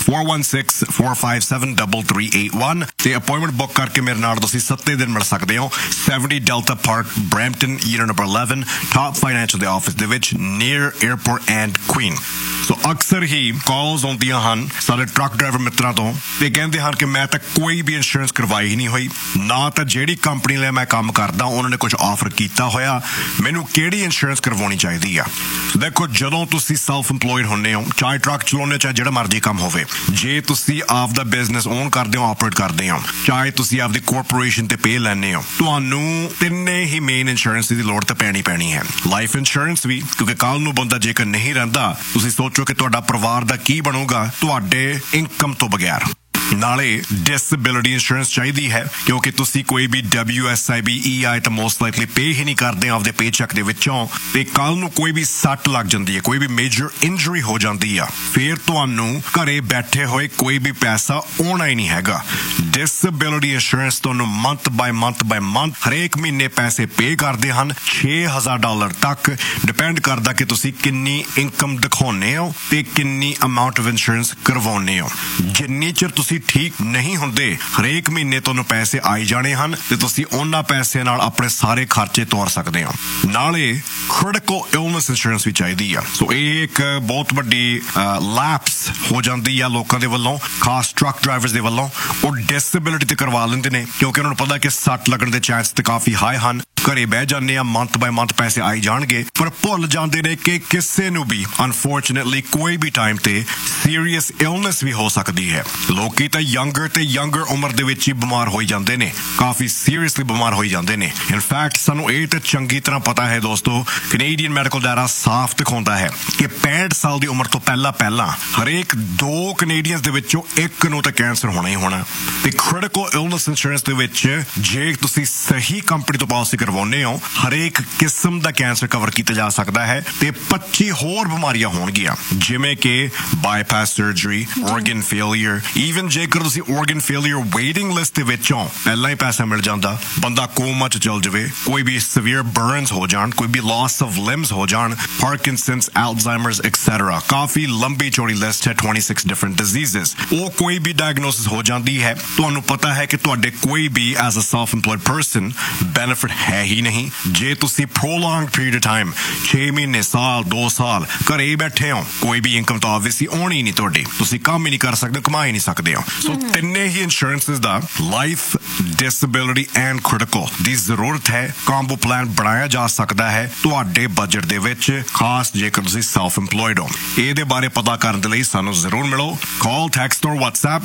416-457-3381 ਤੇ appointment book ਕਰਕੇ ਮੇਰੇ ਨਾਲ ਤੁਸੀਂ 7 ਦਿਨ ਮਿਲ ਸਕਦੇ ਹੋ 70 delta park Brampton unit number 11 top financial ਦੇ ਆਫਿਸ ਦੇ ਵਿੱਚ ਨੀਅਰ 에ਅਰਪੋਰਟ ਐਂਡ ਕੁਈਨ ਸੋ ਅਕਸਰ ਹੀ ਕਾਲਸ ਆਉਂਦੀਆਂ ਹਨ ਸਾਡੇ ਟਰੱਕ ਡਰਾਈਵਰ ਮਿੱਤਰਾਂ ਤੋਂ ਤੇ ਕਹਿੰਦੇ ਹਨ ਕਿ ਮੈਂ ਤਾਂ ਕੋਈ ਵੀ ਇੰਸ਼ੋਰੈਂਸ ਕਰਵਾਈ ਹੀ ਨਹੀਂ ਹੋਈ ਨਾ ਤਾਂ ਜਿਹੜੀ ਕੰਪਨੀ ਲਈ ਮੈਂ ਕੰਮ ਕਰਦਾ ਉਹਨਾਂ ਨੇ ਕੁਝ ਆਫਰ ਕੀਤਾ ਹੋਇਆ ਮੈਨੂੰ ਕਿਹੜੀ ਇੰਸ਼ੋਰੈਂਸ ਕਰਵਾਉਣੀ ਚਾਹੀਦੀ ਆ ਦੇਖੋ ਜਦੋਂ ਤੁਸੀਂ ਸੈਲਫ ਇੰਪਲੋਇਡ ਹੁੰਦੇ ਹੋ ਚਾਹੇ ਟਰੱਕ ਚਲਾਉਂਦੇ ਚਾਹੇ ਜਿਹੜਾ ਮਰਜ਼ੀ ਕੰਮ ਹੋਵੇ ਜੇ ਤੁਸੀਂ ਆਪਦਾ ਬਿਜ਼ਨਸ ਓਨ ਕਰਦੇ ਹੋ ਆਪਰੇਟ ਕਰਦੇ ਹੋ ਚਾਹੇ ਤੁਸੀਂ ਆਪਦੀ ਕਾਰਪੋਰੇਸ਼ਨ ਤੇ ਪੇ ਲੈਂਦੇ ਹੋ ਤੁਹਾਨੂੰ ਤਿੰਨੇ ਹੀ ਮੇਨ ਇੰਸ਼ੋਰੈਂਸ ਦੀ ਲੋੜ ਤਾਂ ਪੈਣੀ ਹੈ ਲਾਈਫ ਇੰਸ਼ੋਰੈਂਸ ਵੀ ਕਿਉਂਕਿ ਕੱਲ ਨੂੰ ਬੰਦਾ ਜੇਕਰ ਨਹੀਂ ਰਹਿੰਦਾ ਤੁਸੀਂ ਸੋਚੋ ਕਿ ਤੁਹਾਡਾ ਪਰਿਵਾਰ ਦਾ ਕੀ ਬਣੂਗਾ ਤੁਹਾਡੇ ਇਨਕਮ ਤੋਂ ਬਗੈਰ ਨਾਲੇ ਡਿਸੇਬਿਲਿਟੀ ਇੰਸ਼ੋਰੈਂਸ ਚਾਹੀਦੀ ਹੈ ਕਿਉਂਕਿ ਤੁਸੀਂ ਕੋਈ ਵੀ WSIB EI ਤਾਂ ਮੋਸਟ ਲਾਈਕਲੀ ਪੇ ਹੀ ਨਹੀਂ ਕਰਦੇ ਆਪਦੇ ਪੇ ਚੈੱਕ ਦੇ ਵਿੱਚੋਂ ਤੇ ਕੱਲ ਨੂੰ ਕੋਈ ਵੀ ਸੱਟ ਲੱਗ ਜਾਂਦੀ ਹੈ ਕੋਈ ਵੀ ਮੇਜਰ ਇੰਜਰੀ ਹੋ ਜਾਂਦੀ ਆ ਫਿਰ ਤੁਹਾਨੂੰ ਘਰੇ ਬੈਠੇ ਹੋਏ ਕੋਈ ਵੀ ਪੈਸਾ ਆਉਣਾ ਹੀ ਨਹੀਂ ਹੈਗਾ ਡਿਸੇਬਿਲਿਟੀ ਇੰਸ਼ੋਰੈਂਸ ਤੁਹਾਨੂੰ ਮੰਥ ਬਾਈ ਮੰਥ ਹਰੇਕ ਮਹੀਨੇ ਪੈਸੇ ਪੇ ਕਰਦੇ ਹਨ $6,000 ਤੱਕ ਡਿਪੈਂਡ ਕਰਦਾ ਕਿ ਤੁਸੀਂ ਕਿੰਨੀ ਇਨਕਮ ਦਿਖਾਉਂਦੇ ਹੋ ਤੇ ਕਿੰਨੀ ਅਮਾਉਂਟ ਆਫ ਇੰਸ਼ੋਰੈਂਸ ਕਰਵਾਉਂਦੇ ਹੋ ਜਿੰਨੀ ਚਿਰ ਤੁਸੀਂ ਠੀਕ ਨਹੀਂ ਹੁੰਦੇ ਹਰੇਕ ਮਹੀਨੇ ਤੁਹਾਨੂੰ ਪੈਸੇ ਆਈ ਜਾਣੇ ਹਨ ਤੇ ਤੁਸੀਂ ਉਹਨਾਂ ਪੈਸੇ ਨਾਲ ਆਪਣੇ ਸਾਰੇ ਖਰਚੇ ਤੋਰ ਸਕਦੇ ਹੋ ਨਾਲੇ ਕ੍ਰਿਟੀਕਲ ਇਲਨੈਸ ਇੰਸ਼ੋਰੈਂਸ ਵੀ ਚਾਹੀਦੀ ਆ ਸੋ ਇਹ ਇੱਕ ਬਹੁਤ ਵੱਡੀ ਲੈਪਸ ਹੋ ਜਾਂਦੀ ਆ ਲੋਕਾਂ ਦੇ ਵੱਲੋਂ ਖਾਸ ਟਰੱਕ ਡਰਾਈਵਰਸ ਦੇ ਵੱਲੋਂ ਉਹ ਡਿਸੇਬਿਲਿਟੀ ਤੇ ਕਰਵਾ ਲੈਂਦੇ ਨੇ ਕਿਉਂਕਿ ਉਹਨਾਂ ਨੂੰ ਪਤਾ ਕਿ ਸੱਟ ਲੱਗਣ ਦੇ ਚਾਂਸ ਤੇ ਕਾਫੀ ਹਾਈ ਹਨ ਘਰੇ ਬਹਿ ਜਾਂਦੇ ਆ ਮੰਥ ਬਾਈ ਮੰਥ ਪੈਸੇ ਆਈ ਜਾਣਗੇ ਪਰ ਭੁੱਲ ਜਾਂਦੇ ਨੇ ਕਿ ਕਿਸੇ ਨੂੰ ਵੀ ਅਨਫੋਰਚੂਨੇਟਲੀ ਕੋਈ ਵੀ ਟਾਈਮ ਤੇ ਸੀਰੀਅਸ ਇਲਨੈਸ ਵੀ ਹੋ ਸਕਦੀ ਹੈ ਲੋਕੀ ਤਾਂ ਯੰਗਰ ਉਮਰ ਦੇ ਵਿੱਚ ਹੀ ਬਿਮਾਰ ਹੋਈ ਜਾਂਦੇ ਨੇ ਕਾਫੀ ਸੀਰੀਅਸਲੀ ਬਿਮਾਰ ਹੋਈ ਜਾਂਦੇ ਨੇ ਇਨਫੈਕਟ ਸਾਨੂੰ ਇਹ ਤਾਂ ਚੰਗੀ ਤਰ੍ਹਾਂ ਪਤਾ ਹੈ ਦੋਸਤੋ ਕੈਨੇਡੀਅਨ ਮੈਡੀਕਲ ਡਾਟਾ ਸਾਫ਼ ਦਿਖਾਉਂਦਾ ਹੈ ਕਿ 65 ਸਾਲ ਦੀ ਉਮਰ ਤੋਂ ਪਹਿਲਾਂ ਹਰੇਕ 2 ਕੈਨੇਡੀਅਨਸ ਦੇ ਵਿੱਚੋਂ ਇੱਕ ਨੂੰ ਤਾਂ ਕੈਂਸਰ ਹੋਣਾ ਹੀ ਹੋਣਾ ਤੇ ਕ੍ਰਿਟੀਕਲ ਇਲਨੈਸ ਇੰਸ਼ੋਰੈਂਸ ਦੇ ਵਿੱਚ ਜੇ ਤੁਸੀਂ ਸਹੀ ਕੰਪਨੀ ਤੋਂ ਪਾਲਿਸੀ ਕਰਵਾਉਂਦੇ ਹੋ ਹਰੇਕ ਕਿਸਮ ਦਾ ਕੈਂਸਰ ਕਵਰ ਕੀਤਾ ਜਾ ਸਕਦਾ ਹੈ ਤੇ 25 ਹੋਰ ਬਿਮਾਰੀਆਂ ਹੋਣਗੀਆਂ ਜਿਵੇਂ ਕਿ bypass surgery organ failure even ਜੇਕਰ ਤੁਸੀਂ organ failure waiting list ਦੇ ਵਿੱਚੋਂ ਪਹਿਲਾਂ ਹੀ ਪੈਸਾ ਮਿਲ ਜਾਂਦਾ ਬੰਦਾ ਕੋਮਾ ਚ ਚਲ ਜਾਵੇ ਕੋਈ ਵੀ severe burns ਹੋ ਜਾਣ ਕੋਈ ਵੀ loss of limbs ਹੋ ਜਾਣ Parkinson's Alzheimer's etc ਕਾਫੀ ਲੰਬੀ ਚੌੜੀ ਲਿਸਟ ਹੈ 26 different diseases ਉਹ ਕੋਈ ਵੀ diagnosis ਹੋ ਜਾਂਦੀ ਹੈ ਤੁਹਾਨੂੰ ਪਤਾ ਹੈ ਕਿ ਤੁਹਾਡੇ ਕੋਈ ਵੀ as a self-employed person benefit ਹੈ ਹੀ ਨਹੀਂ ਜੇ ਤੁਸੀਂ prolonged period of time 6 ਮਹੀਨੇ ਸਾਲ 2 ਸਾਲ ਘਰੇ ਬੈਠੇ ਹੋ ਕੋਈ ਵੀ ਇਨਕਮ ਤਾਂ ਆਬਵੀਅਸਲੀ ਆਉਣੀ ਨਹੀਂ ਤੁਹਾਡੀ ਤੁਸੀਂ ਕੰਮ ਹੀ ਨਹੀਂ ਕਰ ਸਕਦੇ ਕਮਾ ਹੀ ਨਹੀਂ ਸਕਦੇ ਹੋ ਸੋ ਤਿੰਨੇ ਹੀ insurances the life disability and critical ਦੀ ਜ਼ਰੂਰਤ ਹੈ ਕੰਬੋ ਪਲਾਨ ਬਣਾਇਆ ਜਾ ਸਕਦਾ ਹੈ ਤੁਹਾਡੇ ਬਜਟ ਦੇ ਵਿੱਚ ਖਾਸ ਜੇਕਰ ਤੁਸੀਂ ਸੈਲਫ ਇੰਪਲੋਇਡ ਹੋ ਇਹਦੇ ਬਾਰੇ ਪਤਾ ਕਰਨ ਦੇ ਲਈ ਸਾਨੂੰ ਜ਼ਰੂਰ ਮਿਲੋ ਕਾਲ ਟੈਕਸਟ ਔਰ WhatsApp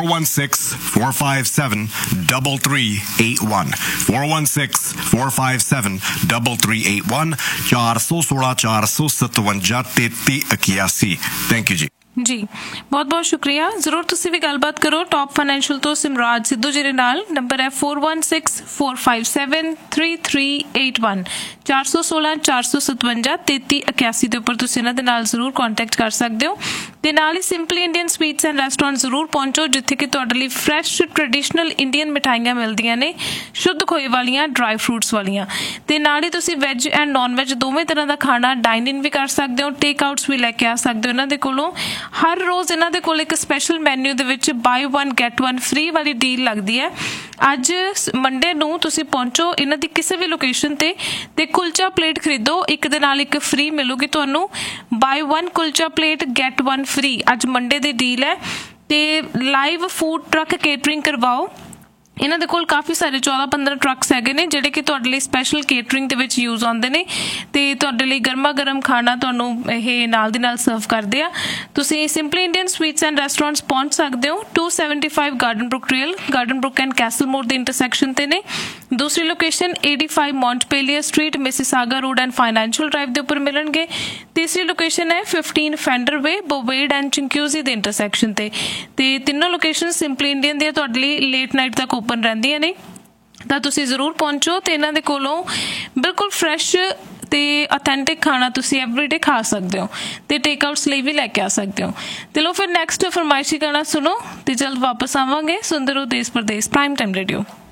416-457-3381 416-457-3381 416-457-3381 ਥੈਂਕ ਯੂ ਜੀ ਬਹੁਤ ਬਹੁਤ ਸ਼ੁਕਰੀਆ ਜ਼ਰੂਰ ਤੁਸੀਂ ਵੀ ਗੱਲਬਾਤ ਕਰੋ ਟਾਪ ਫਾਈਨੈਂਸ਼ੀਅਲ ਤੋਂ ਸਿਮਰਾਜ ਸਿੱਧੂ ਜੀ ਦੇ ਨਾਲ ਨੰਬਰ ਹੈ 416-457-3381 416-457-3381 ਦੇ ਉੱਪਰ ਤੁਸੀਂ ਇਹਨਾਂ ਦੇ ਨਾਲ ਜ਼ਰੂਰ ਕੰਟੈਕਟ ਕਰ ਸਕਦੇ ਹੋ ਤੇ ਨਾਲ ਹੀ simply Indian sweets and restaurant ਜ਼ਰੂਰ ਪਹੁੰਚੋ ਜਿੱਥੇ ਕਿ ਤੁਹਾਡੇ ਲਈ ਫਰੈਸ਼ ਟ੍ਰੈਡੀਸ਼ਨਲ ਇੰਡੀਅਨ ਮਿਠਾਈਆਂ ਮਿਲਦੀਆਂ ਨੇ ਸ਼ੁੱਧ ਖੋਏ ਵਾਲੀਆਂ ਡਰਾਈ ਫਰੂਟਸ ਵਾਲੀਆਂ ਤੇ ਨਾਲ ਹੀ ਤੁਸੀਂ ਵੈਜ ਐਂਡ ਨੌਨ ਵੈਜ ਦੋਵੇਂ ਤਰ੍ਹਾਂ ਦਾ ਖਾਣਾ ਡਾਈਨ ਇਨ ਵੀ ਕਰ ਸਕਦੇ ਹੋ ਟੇਕ ਆਊਟਸ ਵੀ ਲੈ ਕੇ ਆ ਸਕਦੇ ਹੋ ਇਹਨਾਂ ਦੇ ਕੋਲੋਂ ਹਰ ਰੋਜ਼ ਇਹਨਾਂ ਦੇ ਕੋਲ ਇੱਕ ਸਪੈਸ਼ਲ ਮੈਨਿਊ ਦੇ ਵਿੱਚ ਬਾਈ 1 ਗੈਟ 1 ਫ੍ਰੀ ਵਾਲੀ ਡੀਲ ਲੱਗਦੀ ਹੈ ਅੱਜ ਮੰਡੇ ਨੂੰ ਤੁਸੀਂ ਪਹੁੰਚੋ ਇਹਨਾਂ ਦੀ ਕਿਸੇ ਵੀ ਲੋਕੇਸ਼ਨ ਤੇ ਕੁਲਚਾ ਪਲੇਟ ਖਰੀਦੋ ਇੱਕ ਦੇ ਨਾਲ ਇੱਕ ਫ੍ਰੀ ਮਿਲੂਗੀ ਤੁਹਾਨੂੰ ਬਾਈ 1 ਕੁਲਚਾ ਪਲੇਟ ਗੈਟ 1 ਫ੍ਰੀ ਅੱਜ ਮੰਡੇ ਦੀ ਡੀਲ ਹੈ ਤੇ ਲਾਈਵ ਫੂਡ ਟਰੱਕ ਕੇਟਰਿੰਗ ਕਰਵਾਓ ਇਹਨਾਂ ਦੇ ਕੋਲ ਕਾਫੀ ਸਾਰੇ 14-15 ਟਰੱਕਸ ਹੈਗੇ ਨੇ ਜਿਹੜੇ ਕਿ ਤੁਹਾਡੇ ਲਈ ਸਪੈਸ਼ਲ ਕੇਟਰਿੰਗ ਦੇ ਵਿੱਚ ਯੂਜ਼ ਆਉਂਦੇ ਨੇ ਤੇ ਤੁਹਾਡੇ ਲਈ ਗਰਮਾ ਗਰਮ ਖਾਣਾ ਤੁਹਾਨੂੰ ਇਹ ਨਾਲ ਦੀ ਨਾਲ ਸਰਵ ਕਰਦੇ ਆ ਤੁਸੀਂ simply Indian sweets and restaurants ਪਹੁੰਚ ਸਕਦੇ ਹੋ 275 garden Brook trail garden Brook and Castell ਮੋਰ ਦੇ ਇੰਟਰਸੈਕਸ਼ਨ ਤੇ ਨੇ ਦੂਸਰੀ location 85 ਮੌਂਟਪੇਲੀਅਰ street Mississauga road and financial drive ਦੇ ਉੱਪਰ ਮਿਲਣਗੇ ਤੀਸਰੀ ਲੋਕੇਸ਼ਨ ਹੈ 15 ਫੈਂਡਰ ਵੇ ਬੋਵੇਡ ਐਂਡ ਚਿੰਕਿਊਜ਼ੀ ਦੇ ਇੰਟਰਸੈਕਸ਼ਨ ਤੇ ਤਿੰਨੋਂ ਲੋਕੇਸ਼ਨ ਸਿੰਪਲੀ ਇੰਡੀਅਨ ਦੀਆਂ ਤੁਹਾਡੇ ਲਈ ਲੇਟ ਨਾਈਟ ਤੱਕ ਓਪਨ ਰਹਿੰਦੀਆਂ ਨੇ ਤਾਂ ਤੁਸੀਂ ਜ਼ਰੂਰ ਪਹੁੰਚੋ ਤੇ ਇਹਨਾਂ ਦੇ ਕੋਲੋਂ ਬਿਲਕੁਲ ਫਰੈਸ਼ ਤੇ ਅਥੈਂਟਿਕ ਖਾਣਾ ਤੁਸੀਂ ਐਵਰੀਡੇ ਖਾ ਸਕਦੇ ਹੋ ਤੇ ਟੇਕ ਆਊਟਸ ਲਈ ਵੀ ਲੈ ਕੇ ਆ ਸਕਦੇ ਹੋ ਚਲੋ ਫਿਰ ਨੈਕਸਟ ਫਰਮਾਇਸ਼ੀ ਗਾਣਾ ਸੁਣੋ ਤੇ ਜਲਦ ਵਾਪਸ ਆਵਾਂਗੇ ਸੁਣਦੇ ਰਹੋ ਦੇਸ਼ ਪ੍ਰਦੇਸ਼ ਪ੍ਰਾਈਮ ਟਾਈਮ ਰੇਡੀਓ